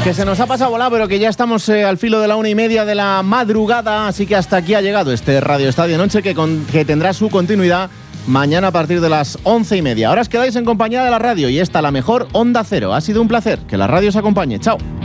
Que se nos ha pasado volado, pero que ya estamos al filo de la 1:30 de la madrugada, así que hasta aquí ha llegado este Radio Estadio Noche que tendrá su continuidad mañana a partir de las 11:30. Ahora os quedáis en compañía de la radio y esta, la mejor Onda Cero. Ha sido un placer. Que la radio os acompañe. Chao.